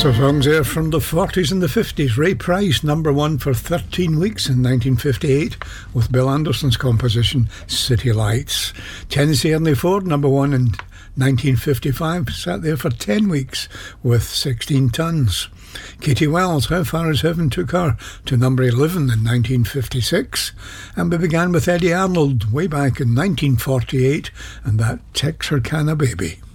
Lots of songs there from the 40s and the 50s. Ray Price, number one for 13 weeks in 1958 with Bill Anderson's composition City Lights. Tennessee Ernie Ford, number one in 1955, sat there for 10 weeks with 16 tons. Katie Wells, How Far Is Heaven, took her to number 11 in 1956. And we began with Eddie Arnold way back in 1948 and that Texarkana Baby.